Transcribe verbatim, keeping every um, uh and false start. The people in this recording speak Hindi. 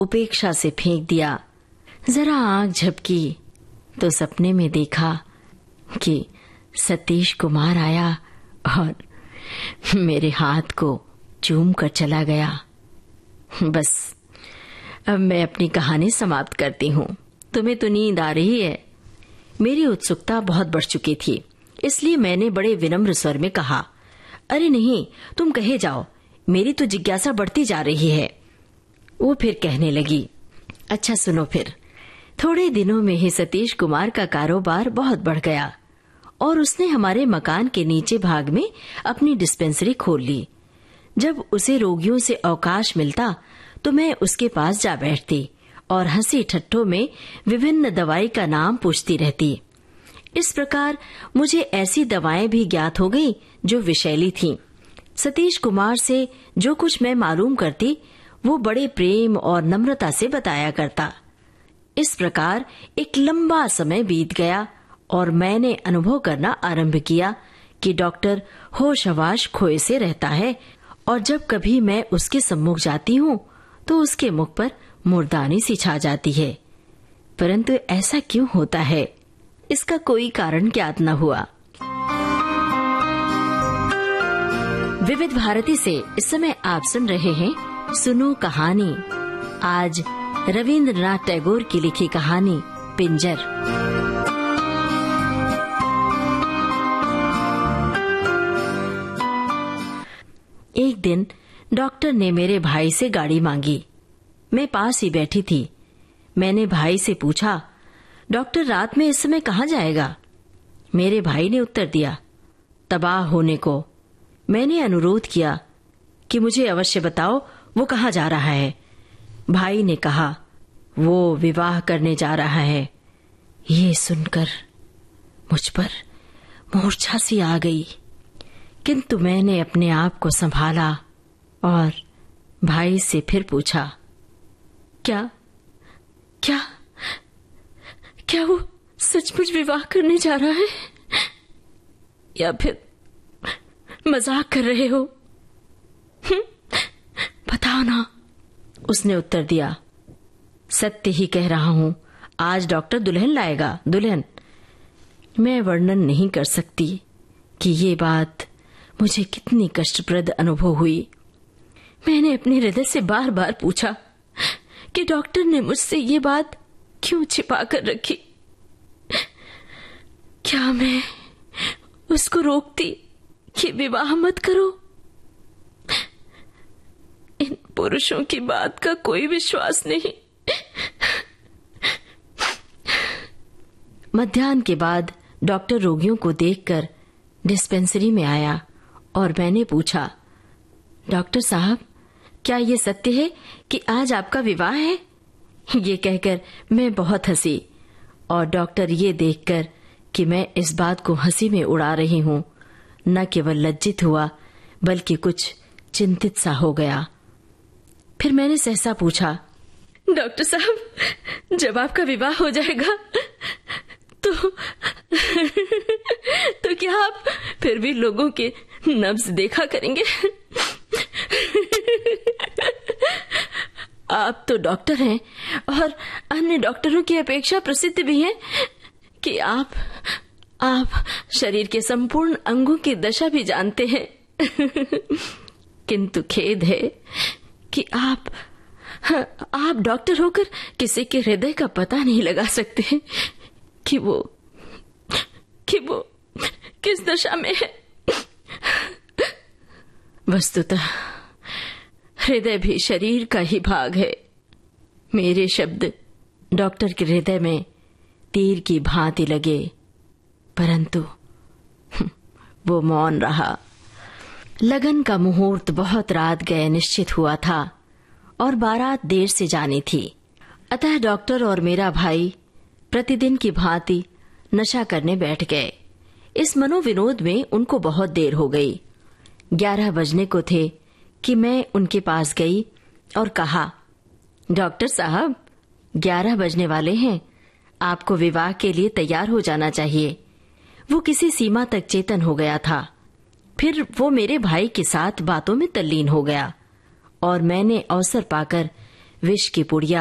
उपेक्षा से फेंक दिया। जरा आंख झपकी तो सपने में देखा कि सतीश कुमार आया और मेरे हाथ को चूम कर चला गया। बस अब मैं अपनी कहानी समाप्त करती हूँ। तुम्हें तो नींद आ रही है। मेरी उत्सुकता बहुत बढ़ चुकी थी, इसलिए मैंने बड़े विनम्र स्वर में कहा, अरे नहीं, तुम कहे जाओ, मेरी तो जिज्ञासा बढ़ती जा रही है। वो फिर कहने लगी, अच्छा सुनो फिर। थोड़े दिनों में ही सतीश कुमार का कारोबार बहुत बढ़ गया और उसने हमारे मकान के नीचे भाग में अपनी डिस्पेंसरी खोल ली। जब उसे रोगियों से अवकाश मिलता तो मैं उसके पास जा बैठती और हंसी ठट्ठों में विभिन्न दवाई का नाम पूछती रहती। इस प्रकार मुझे ऐसी दवाएं भी ज्ञात हो गई जो विषैली थीं। सतीश कुमार से जो कुछ मैं मालूम करती वो बड़े प्रेम और नम्रता से बताया करता। इस प्रकार एक लंबा समय बीत गया और मैंने अनुभव करना आरंभ किया कि डॉक्टर होश हवास खोए से रहता है और जब कभी मैं उसके सम्मुख जाती हूँ तो उसके मुख पर मुर्दानी सी छा जाती है। परंतु ऐसा क्यों होता है, इसका कोई कारण ज्ञात न हुआ। विविध भारती से इस समय आप सुन रहे हैं सुनो कहानी। आज रविंद्रनाथ टैगोर की लिखी कहानी पिंजर। एक दिन डॉक्टर ने मेरे भाई से गाड़ी मांगी। मैं पास ही बैठी थी। मैंने भाई से पूछा, डॉक्टर रात में इस समय कहाँ जाएगा? मेरे भाई ने उत्तर दिया, तबाह होने को। मैंने अनुरोध किया कि मुझे अवश्य बताओ वो कहाँ जा रहा है। भाई ने कहा, वो विवाह करने जा रहा है। ये सुनकर मुझ पर मूर्छा सी आ गई, किंतु मैंने अपने आप को संभाला और भाई से फिर पूछा, क्या क्या क्या वो सचमुच विवाह करने जा रहा है या फिर मजाक कर रहे हो? बताओ ना। उसने उत्तर दिया, सत्य ही कह रहा हूं, आज डॉक्टर दुल्हन लाएगा, दुल्हन। मैं वर्णन नहीं कर सकती कि ये बात मुझे कितनी कष्टप्रद अनुभव हुई। मैंने अपने हृदय से बार बार पूछा कि डॉक्टर ने मुझसे ये बात क्यों छिपा कर रखी। क्या मैं उसको रोकती कि विवाह मत करो? इन पुरुषों की बात का कोई विश्वास नहीं। मध्याह्न के बाद डॉक्टर रोगियों को देखकर डिस्पेंसरी में आया और मैंने पूछा, डॉक्टर साहब, क्या ये सत्य है कि आज आपका विवाह है? ये कहकर मैं बहुत हंसी और डॉक्टर ये देखकर कि मैं इस बात को हंसी में उड़ा रही हूँ, न केवल लज्जित हुआ बल्कि कुछ चिंतित सा हो गया। फिर मैंने सहसा पूछा, डॉक्टर साहब, जब आपका विवाह हो जाएगा तो तो क्या आप फिर भी लोगों के नब्ज देखा करेंगे? आप तो डॉक्टर हैं और अन्य डॉक्टरों की अपेक्षा प्रसिद्ध भी हैं कि आप आप शरीर के संपूर्ण अंगों की दशा भी जानते हैं। किंतु खेद है कि आप आप डॉक्टर होकर किसी के हृदय का पता नहीं लगा सकते कि वो कि वो किस दशा में है। वस्तुतः हृदय भी शरीर का ही भाग है। मेरे शब्द डॉक्टर के हृदय में तीर की भांति लगे, परंतु वो मौन रहा। लगन का मुहूर्त बहुत रात गए निश्चित हुआ था और बारात देर से जानी थी। अतः डॉक्टर और मेरा भाई प्रतिदिन की भांति नशा करने बैठ गए। इस मनोविनोद में उनको बहुत देर हो गई। ग्यारह बजने को थे कि मैं उनके पास गई और कहा, डॉक्टर साहब, ग्यारह बजने वाले हैं, आपको विवाह के लिए तैयार हो जाना चाहिए। वो किसी सीमा तक चेतन हो गया था। फिर वो मेरे भाई के साथ बातों में तल्लीन हो गया और मैंने अवसर पाकर विष की पुड़िया